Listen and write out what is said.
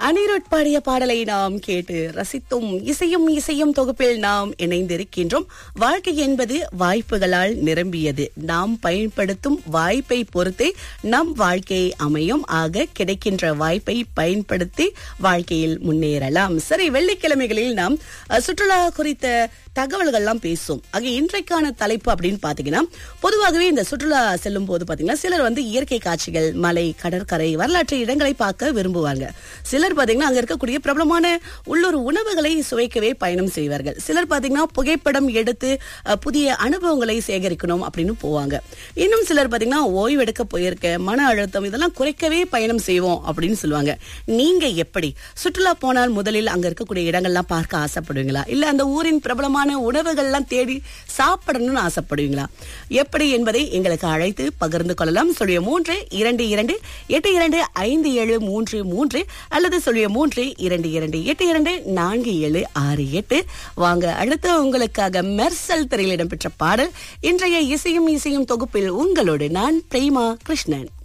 அனிருத் பாடிய பாடலை நாம் கேட்டு ரசித்தும் இசையும் தொகுப்பில் நாம் இணைந்திருக்கின்றோம். வாழ்க்கை என்பது வாய்ப்புகளால் நிரம்பியது. நாம் பயன்படுத்தும் வாய்ப்பை பொறுத்தே நம் வாழ்க்கை அமையும். ஆக கிடைக்கின்ற வாய்ப்பை பயன்படுத்தி வாழ்க்கையில் முன்னேறலாம். சரி, வெள்ளிக்கிழமைகளில் நாம் சுற்றுலா குறித்த தகவல்கள்லாம் பேசும். ஆக இன்றைக்கான தலைப்பு அப்படின்னு பாத்தீங்கன்னா, பொதுவாகவே இந்த சுற்றுலா செல்லும் போது பாத்தீங்கன்னா சிலர் இயற்கை காட்சிகள், மலை, கடற்கரை, வரலாற்று இடங்களை பார்க்க விரும்புவாங்க. சிலர் பாத்தீங்கன்னா அங்க இருக்கக்கூடிய பிரபலமான உள்ளூர் உணவுகளை சுவைக்கவே பயணம் செய்வார்கள். சிலர் பாத்தீங்கன்னா புகைப்படம் எடுத்து புதிய அனுபவங்களை சேகரிக்கணும் அப்படின்னு போவாங்க. இன்னும் சிலர் பாத்தீங்கன்னா ஓய்வெடுக்க போயிருக்க, மன அழுத்தம் இதெல்லாம் குறைக்கவே பயணம் செய்வோம் அப்படின்னு சொல்லுவாங்க. நீங்க எப்படி சுற்றுலா போனால் முதலில் அங்க இருக்கக்கூடிய இடங்கள்லாம் பார்க்க ஆசைப்படுவீங்களா, இல்ல அந்த ஊரின் பிரபலமான உணவுகள்லாம் தேடி சாப்பிடணும்னு ஆசைப்படுவீங்களா? எப்படி என்பதை எங்களுக்கு அழைத்து பகிர்ந்து கொள்ளலாம். 0322825733 அல்லது 0322824768. வாங்க, அடுத்து உங்களுக்காக மெர்சல் திரையில் இடம்பெற்ற பாடல். இன்றைய இசையும் தொகுப்பில் உங்களோடு நான் பிரேமா கிருஷ்ணன்.